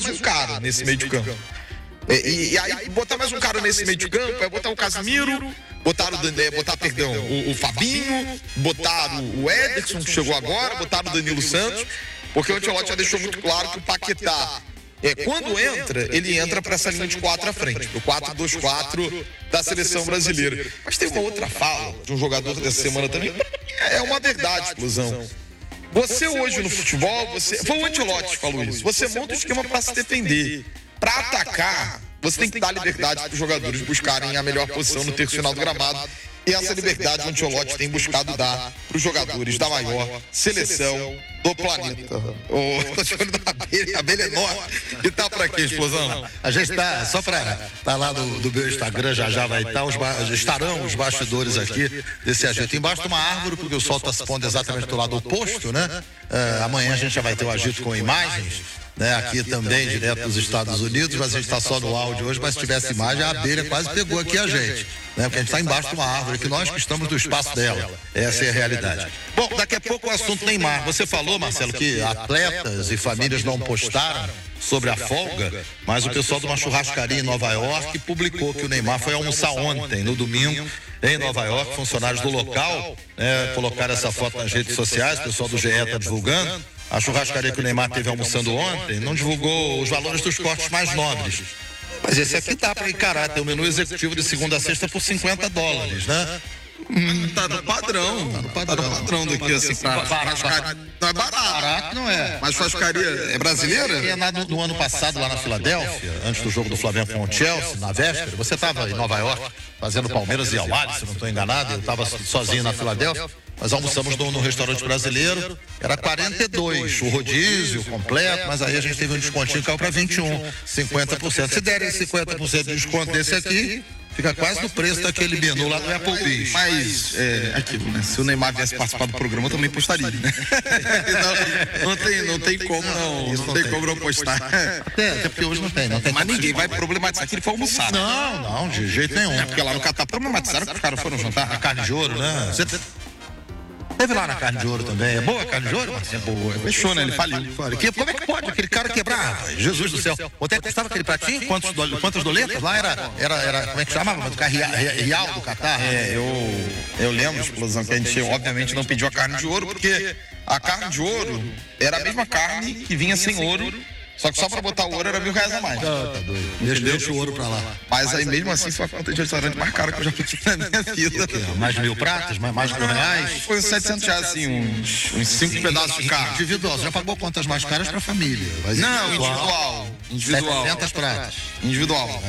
um cara nesse meio de campo. E aí, botar mais um cara nesse meio de campo é botar o Casimiro, botaram o Fabinho, botaram o Ederson, que chegou agora, botaram o Danilo Santos, porque o Ancelotti já deixou muito claro que o Paquetá, quando entra, ele entra para essa linha de 4 à frente, pro 4-2-4 da seleção brasileira. Mas tem uma outra fala de um jogador dessa semana também, é uma verdade, Explosão. Você hoje no futebol, foi o Ancelotti que falou isso, você monta um esquema para se defender. Para atacar, você tem que dar liberdade para os jogadores buscarem a melhor posição no terço final do gramado. E essa liberdade o Ancelotti tem buscado dar para os jogadores da maior seleção do planeta. Tô chamando da abelha, a abelha é enorme. E tá por aqui, Explosão? A gente tá, só para tá lá do meu Instagram, já vai estar, estarão os bastidores aqui desse agito. Embaixo de uma árvore, porque o sol está se pondo exatamente do lado oposto, né? Amanhã a gente já vai ter o agito com imagens. Né, aqui também, direto dos Estados Unidos, mas a gente está só no áudio hoje, mas se tivesse imagem, a abelha quase pegou aqui a gente, né, porque a gente está embaixo de uma árvore, que nós que estamos no espaço dela, essa é a realidade. Bom, daqui a pouco o assunto Neymar. Você falou, Marcelo, que atletas e famílias não postaram sobre a folga, mas o pessoal de uma churrascaria em Nova York publicou que o Neymar foi almoçar ontem, no domingo, em Nova York. Funcionários do local colocaram essa foto nas redes sociais, o pessoal do GE está divulgando. A churrascaria que o Neymar teve almoçando ontem não divulgou os valores dos cortes mais nobres. Mas esse aqui dá para encarar, tem um menu executivo de segunda a sexta por $50, né? Tá no padrão. Tá no padrão daqui, assim, pra churrascaria. Não é barato, não é. Mas churrascaria é brasileira? No ano passado, lá na Filadélfia, antes do jogo do Flamengo com o Chelsea, na véspera, você estava em Nova York fazendo Palmeiras e Al-Ahly, se não estou enganado, eu estava sozinho na Filadélfia. Nós almoçamos no restaurante brasileiro, era 42, o rodízio completo, mas aí a gente teve um descontinho que caiu para 21, 50%. Se derem 50% de desconto desse aqui, fica quase no preço daquele menu lá do Applebee's. Mas, aquilo, né? Se o Neymar viesse participar do programa, eu também postaria, né? Não tem como não postar. Até porque hoje não tem. Mas ninguém vai problematizar que ele foi almoçar. Não, de jeito nenhum. Porque lá no Catar problematizaram que os caras foram jantar. A carne de ouro, né? Teve lá na carne de ouro também. É boa a carne de ouro, Marcelo? É boa. Fechou, né? Ele faliu. Como é que pode aquele cara quebrar? Jesus do céu. Quanto é que custava aquele pratinho? Quantas doletas? Lá era como é que chamava? Real do Catar? Eu lembro, Explosão, que a gente obviamente não pediu a carne de ouro, porque a carne de ouro era a mesma carne que vinha sem ouro. Só que só pra botar o ouro era R$1.000 a mais. Tá doido. Deixa o ouro pra lá. Mas aí mesmo assim foi a conta de restaurante mais cara que eu já pedi na minha vida. Mais de 1.000 pratos? Mais de R$1.000? Foi uns R$700, assim, uns 5 pedaços de carne. Individual. Você já pagou contas mais caras pra família? Não, individual. 700 pratos. Individual.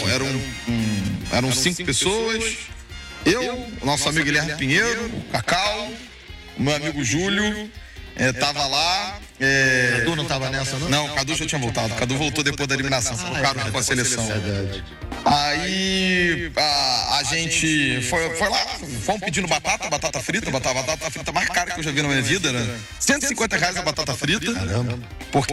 Eram 5 pessoas. Eu, o nosso amigo Guilherme Pinheiro, o Cacau, o meu amigo Júlio. Tava lá. Cadu não tava nessa, não? Não, o Cadu já tinha voltado. O Cadu voltou depois da eliminação. Colocaram com a seleção. Verdade. Aí a gente foi lá, fomos pedindo batata frita mais cara que eu já vi na minha vida, né? R$150 a batata frita. Caramba. Porque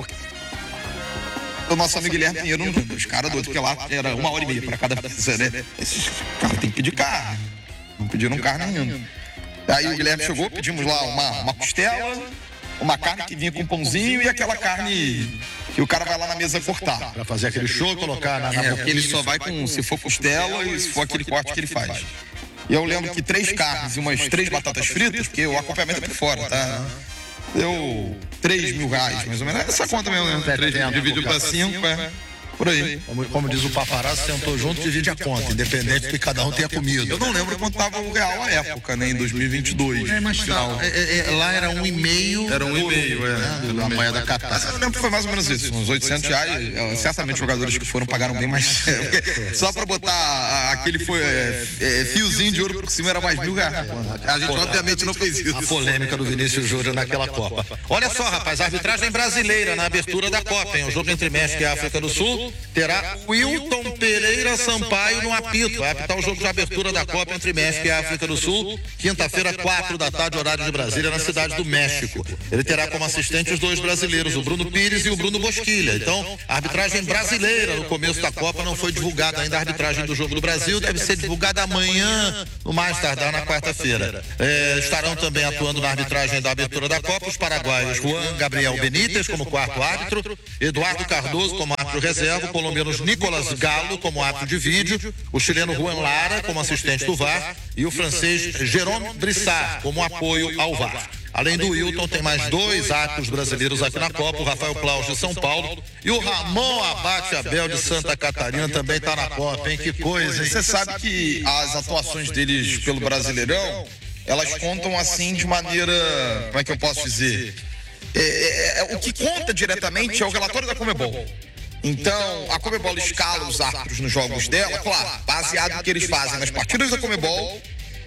o nosso amigo Guilherme Pinheiro, os caras doidos, porque lá era 1h30 para cada pizza, né? Esses caras tem que pedir carne. Não pediram carne nenhuma. Aí o Guilherme chegou, pedimos lá uma costela, uma carne que vinha com pãozinho e aquela carne que o cara vai lá na mesa cortar. Pra fazer aquele show e colocar na porque ele só vai com, se for costela e se for aquele corte que ele faz. E eu lembro que 3 carnes e umas 3 batatas fritas, porque o acompanhamento é por fora, tá? Deu R$3.000, mais ou menos. Essa conta mesmo, né? 3 dividido para 5, por aí. Como diz o paparazzo, sentou junto e divide a conta, independente que cada um tenha comido. Eu não lembro quanto estava o real à época, né? Em 2022. Mas lá era 1,5. Era 1,5, na moeda Catar. Eu lembro que foi mais ou menos isso, uns R$800. Certamente jogadores que foram pagaram bem mais. Só para botar aquele fiozinho de ouro por cima era mais R$1.000. A gente obviamente não fez isso. A polêmica do Vinícius Júnior naquela Copa. Olha só, rapaz, a arbitragem brasileira na abertura da Copa, hein? O jogo entre México e África do Sul terá Wilton Pereira Sampaio no apito. Vai apitar o jogo de abertura da Copa entre México e África do Sul, quinta-feira, 4 da tarde, horário de Brasília, na cidade do México. Ele terá como assistente os 2 brasileiros, o Bruno Pires e o Bruno Bosquilha. Então, a arbitragem brasileira no começo da Copa não foi divulgada ainda. A arbitragem do jogo do Brasil deve ser divulgada amanhã, no mais tardar na quarta-feira. Estarão também atuando na arbitragem da abertura da Copa os paraguaios Juan Gabriel Benítez como quarto árbitro, Eduardo Cardoso como árbitro árbitro reserva, o colombiano Nicolas Galo como árbitro de vídeo, o chileno Juan Lara como assistente do VAR e o francês Jérôme Brissard como apoio ao VAR. Além do Wilton, tem mais 2 árbitros brasileiros aqui na Copa, o Rafael Claus de São Paulo e o Ramon Abate Abel de Santa Catarina também está na Copa, hein? Que coisa, hein? Você sabe que as atuações deles pelo Brasileirão, elas contam assim de maneira, como é que eu posso dizer? O que conta diretamente é o relatório da Conmebol. Então, a Conmebol escala os árbitros nos jogos dela, claro, baseado no que eles fazem nas partidas da Conmebol,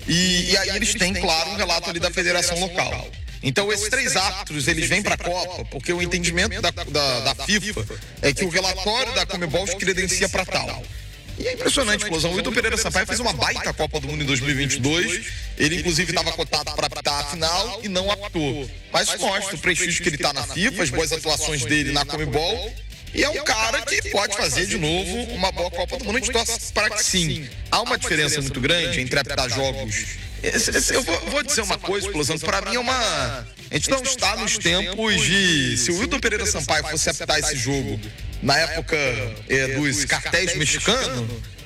e aí eles têm, claro, um relato ali da federação local. Então, esses 3 árbitros, eles vêm para a Copa, porque o entendimento da FIFA é que o relatório da Conmebol os credencia para tal. E é impressionante, explosão. O Wilton Pereira Sampaio fez uma baita Copa do Mundo em 2022. Ele, inclusive, estava cotado para apitar a final e não apitou. Mas mostra o prestígio que ele está na FIFA, as boas atuações dele na Conmebol. E é um cara que pode fazer de novo uma boa Copa do Mundo. A gente torce para que sim. Há uma diferença muito grande entre apitar jogos. Eu vou dizer uma coisa, explosão. Para mim é uma... A gente não está nos tempos de... Se o Wilton Pereira Sampaio fosse apitar esse jogo na época dos cartéis mexicanos,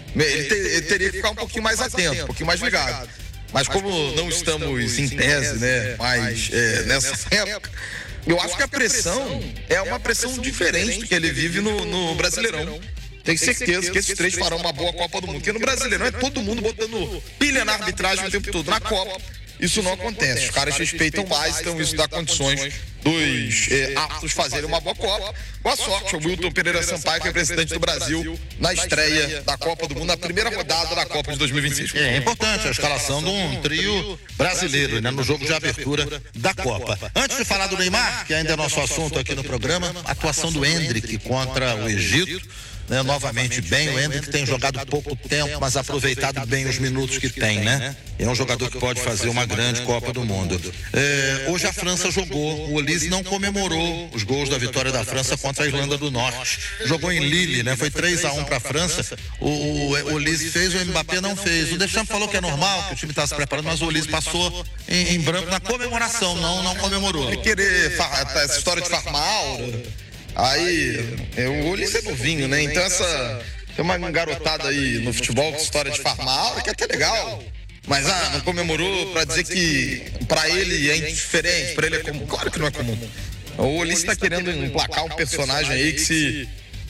ele teria que ficar um pouquinho mais atento, um pouquinho mais ligado. Mas como não estamos em tese, né, mas nessa época, eu acho que a pressão é uma pressão diferente do que ele vive no Brasileirão. Tenho certeza que esses 3 farão uma boa Copa do Mundo. Porque no Brasileirão é todo mundo botando pilha na arbitragem o tempo todo. Na Copa, isso não acontece. Os caras respeitam mais, então isso dá condições dos árbitros fazerem uma boa Copa. Boa sorte ao Wilton Pereira Sampaio, que é representante do Brasil na estreia da Copa do Mundo, na primeira rodada da Copa de 2026. É importante a escalação de um trio brasileiro, né, no jogo de abertura da Copa. Antes de falar do Neymar, que ainda é nosso assunto aqui no programa, a atuação do Endrick contra o Egito. Né, novamente bem, o Endrick tem jogado pouco tempo, mas aproveitado bem os minutos que tem, né? É um jogador que pode fazer uma grande Copa do Mundo. Hoje a França jogou, o Olise não comemorou os gols da vitória da França contra a Irlanda do Norte. Jogou em Lille, né? Foi 3-1 para a França. O Olise fez, o Mbappé não fez. O Deschamps falou que é normal, que o time está se preparando, mas o Olise passou em branco na comemoração, não comemorou. Ele querer essa história de farmar aura. Aí, o Ulisses é novinho, né? Então tem uma garotada aí no futebol com história de farmar, que é até legal. Mas, não comemorou pra dizer que pra ele é indiferente, pra ele é comum. Claro que não é comum. O Ulisses tá querendo emplacar um personagem aí que se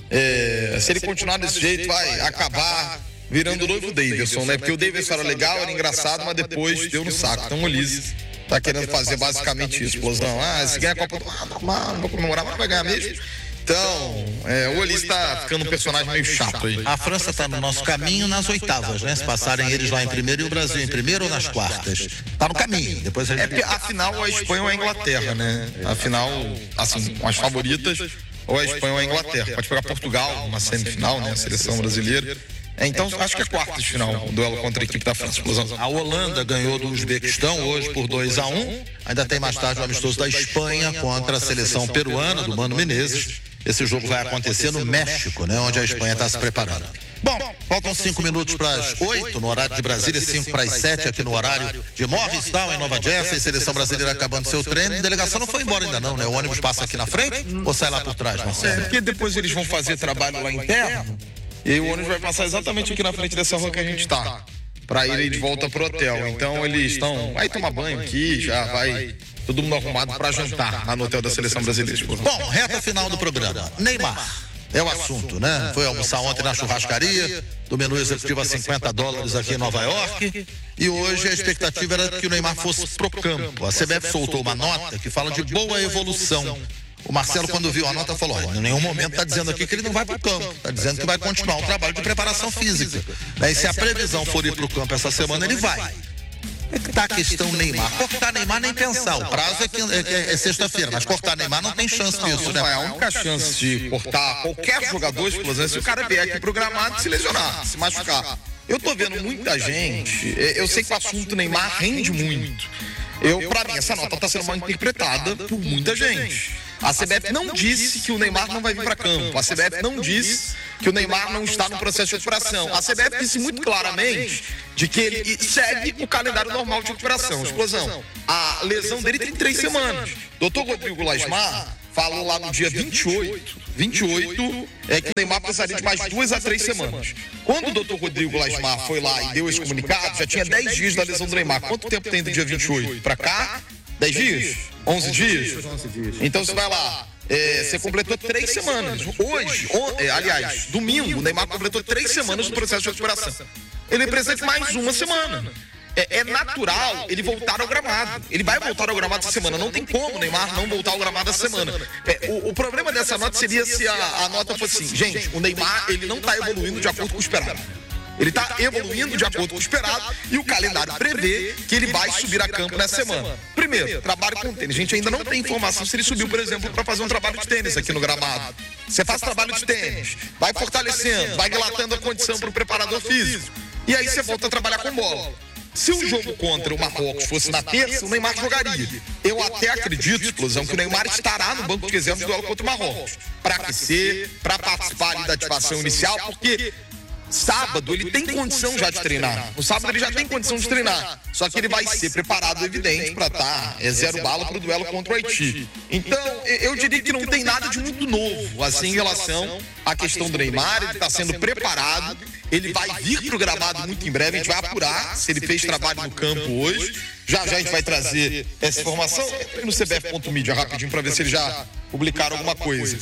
ele continuar desse jeito vai acabar virando o novo Davidson, né? Porque o Davidson era legal, era engraçado, mas depois deu no saco. Então o Ulisses tá querendo fazer basicamente isso, explosão. Se ganha a Copa do Mundo, normal, não vou comemorar, mas não vai ganhar mesmo. Então, o Olise tá ficando um personagem meio chato aí. A França tá no nosso caminho nas oitavas, né? Se passarem eles lá em primeiro e o Brasil em primeiro ou nas quartas. Tá no caminho. Depois a gente... porque afinal a Espanha ou a Inglaterra, né? Afinal, assim, as favoritas, ou a Espanha ou a Inglaterra. Pode pegar Portugal, uma semifinal, né? A seleção brasileira. Então, acho que é quartas de final, o duelo contra a equipe da França. Explosão. A Holanda ganhou do Uzbequistão hoje por 2-1. Ainda tem mais tarde o amistoso da Espanha contra a seleção peruana do Mano Menezes. Esse jogo vai acontecer no México, né, onde a Espanha está se preparando. Bom, faltam 5 minutos para as 8 no horário de Brasília, 5 para as 7 aqui no horário de Morristown, em Nova Jersey. Seleção brasileira acabando seu treino. A delegação não foi embora ainda não, né? O ônibus passa aqui na frente ou sai lá por trás, Marcelo? Porque depois eles vão fazer trabalho lá interno e aí o ônibus vai passar exatamente aqui na frente dessa rua que a gente está, para ir de volta pro hotel. Então eles estão... Vai tomar banho aqui, já vai... Todo mundo arrumado para jantar lá no hotel da Seleção Brasileira. Bom, reta final do programa. Neymar é o assunto, né? Foi almoçar ontem na churrascaria, do menu executivo a $50 aqui em Nova York. E hoje a expectativa era que o Neymar fosse pro campo. A CBF soltou uma nota que fala de boa evolução. O Marcelo, quando viu a nota, falou: olha, em nenhum momento está dizendo aqui que ele não vai para o campo. Está dizendo que vai continuar o trabalho de preparação física. E se a previsão for ir para o campo essa semana, ele vai. Tá a questão Neymar. Cortar Neymar nem pensar. O prazo é sexta-feira, mas cortar Neymar não tem chance disso, né? A única chance de cortar qualquer jogador, explosão, é se o cara vier aqui programado se lesionar, se machucar. Eu tô vendo muita gente, eu sei que o assunto Neymar rende muito. Pra mim, essa nota tá sendo mal interpretada por muita gente. A CBF não disse que o Neymar não vai vir para campo. A CBF não disse que o Neymar não está no processo de recuperação. A CBF disse muito claramente de que ele segue o calendário normal de recuperação. Explosão. A lesão dele tem 3 semanas. Dr. Rodrigo Lasmar falou lá no dia 28 que o Neymar precisaria de mais 2 a 3 semanas. Quando o doutor Rodrigo Lasmar foi lá e deu esse comunicado, já tinha 10 dias da lesão do Neymar. Quanto tempo tem do dia 28 para cá? 10 dias? 11 dias? Então você vai lá. Você completou 3 semanas. Hoje, domingo, o Neymar completou 3 semanas no processo de recuperação. Ele precisa de mais uma semana. É natural ele voltar ao gramado. Ele vai voltar ao gramado essa semana. Não tem como o Neymar não voltar ao gramado essa semana. O problema dessa nota seria se a nota fosse assim: gente, o Neymar ele não está evoluindo de acordo com o esperado. Ele está evoluindo de acordo com o esperado e o calendário prevê que ele vai subir a campo nessa semana. Primeiro, trabalho com tênis. A gente ainda não tem informação se ele subiu, por exemplo, para fazer um trabalho de tênis aqui no gramado. Você faz trabalho de tênis, vai fortalecendo, vai dilatando a condição para o preparador físico. E aí você volta a trabalhar com bola. Se o jogo contra o Marrocos fosse na terça, o Neymar jogaria. Eu até acredito, Explosão, que o Neymar estará no banco de reservas do duelo contra o Marrocos. Para aquecer, para participar ali da ativação inicial, porque sábado ele tem condição já de treinar. No sábado ele já tem condição de treinar. Só que ele vai ser preparado, evidente, para estar zero bala para o duelo contra o Haiti. Então, eu diria que não tem nada de muito novo, assim, em relação à questão do Neymar. Ele está sendo preparado. Ele vai vir para o gramado muito em breve. A gente vai apurar se ele fez trabalho no campo hoje. Já a gente vai trazer essa informação. Entrei no cbf.media rapidinho para ver se eles já publicaram alguma coisa.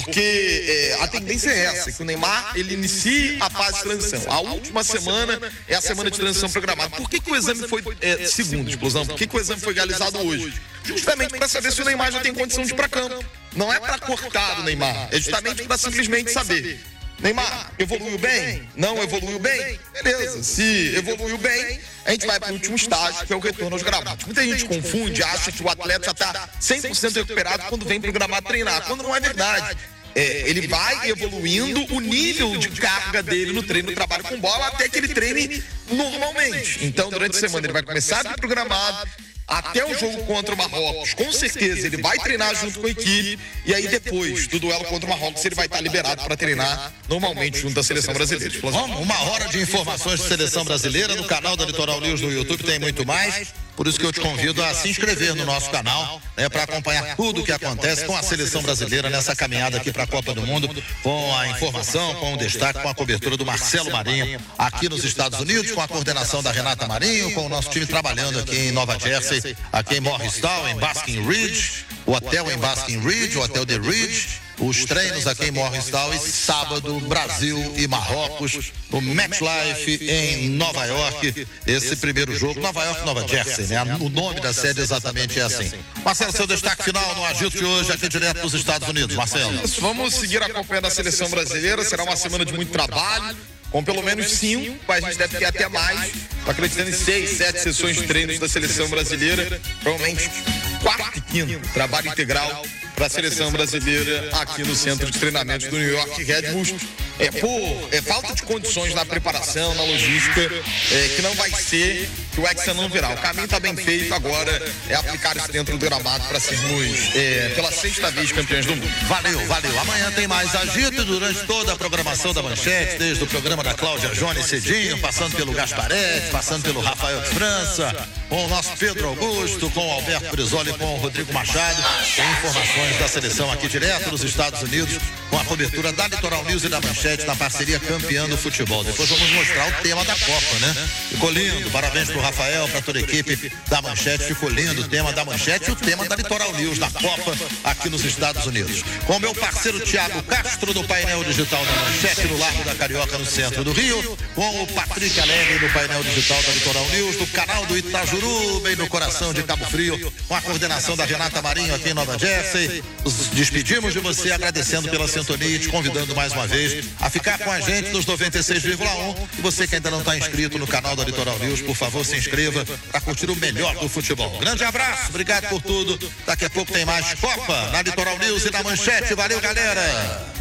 Porque a tendência é essa, que o Neymar ele inicie a fase de transição. A última semana é a semana de transição programada. Por que o exame foi segundo, Explosão? Por que o exame foi realizado hoje? Justamente para saber se o Neymar já tem condição de ir para campo. Não é para cortar o Neymar, é justamente para simplesmente saber. Neymar, evoluiu bem? Não evoluiu bem? Beleza. Se evoluiu bem, a gente vai para o último estágio, que é o retorno aos gramados. Muita gente confunde, acha que o atleta já está 100% recuperado quando vem para o gramado treinar, quando não é verdade. Ele vai evoluindo o nível de carga dele no treino, no trabalho com bola, até que ele treine normalmente. Então, durante a semana, ele vai começar a vir para o gramado, até o jogo contra o Marrocos, com certeza ele vai treinar junto com a equipe. E aí depois do duelo contra o Marrocos ele vai estar liberado para treinar normalmente junto à seleção brasileira. Vamos, 1 hora de informações de seleção brasileira no canal da Litoral News no YouTube, tem muito mais. Por isso que eu te convido a se inscrever no nosso canal, para acompanhar tudo o que acontece com a seleção brasileira nessa caminhada aqui para a Copa do Mundo, com a informação, com o destaque, com a cobertura do Marcelo Marinho aqui nos Estados Unidos, com a coordenação da Renata Marinho, com o nosso time trabalhando aqui em Nova Jersey, aqui em Morristown, em Basking Ridge, o hotel em Basking Ridge, o hotel The Ridge, os treinos aqui em Morristown e sábado, Brasil e Marrocos, o MetLife em Nova York, esse primeiro jogo, Nova York, Nova Jersey, né? O nome da sede exatamente é assim. Marcelo, seu destaque final no Agito de hoje aqui direto dos Estados Unidos, Marcelo. Vamos seguir acompanhando a seleção brasileira, será uma semana de muito trabalho, com pelo menos 5, mas a gente deve ter até mais. Estou acreditando em 6, 7 sessões de treinos da seleção brasileira, provavelmente 4º e 5º, trabalho integral para a seleção brasileira aqui no centro de treinamento do New York Red Bulls. Por falta de condições na preparação, na logística, que não vai ser que o Hexa não virá. O caminho está bem feito, agora é aplicar isso dentro do gramado para sermos, pela 6ª vez, campeões do mundo. Valeu. Amanhã tem mais Agito durante toda a programação da Manchete, desde o programa da Cláudia Jones cedinho, passando pelo Gasparetti, passando pelo Rafael de França, com o nosso Pedro Augusto, com o Alberto Brizola, com o Rodrigo Machado. Tem informações da seleção aqui direto dos Estados Unidos, com a cobertura da Litoral News e da Manchete, na parceria Campeã do Futebol. Depois vamos mostrar o tema da Copa, né? Ficou lindo, parabéns pro Rafael, pra toda a equipe da Manchete, ficou lindo o tema da Manchete e o tema da Litoral News, da Copa, aqui nos Estados Unidos. Com o meu parceiro Thiago Castro, do painel digital da Manchete, no Largo da Carioca, no centro do Rio, com o Patrick Alegre, no painel digital da Litoral News, do canal do Itajuru, bem no coração de Cabo Frio, com a coordenação da Renata Marinho aqui em Nova Jersey. Nos despedimos de você, agradecendo pela sintonia e te convidando mais uma vez a ficar com a gente nos 96,1. E você que ainda não está inscrito no canal da Litoral News, por favor, se inscreva para curtir o melhor do futebol. Grande abraço, obrigado por tudo. Daqui a pouco tem mais Copa na Litoral News e na Manchete. Valeu, galera!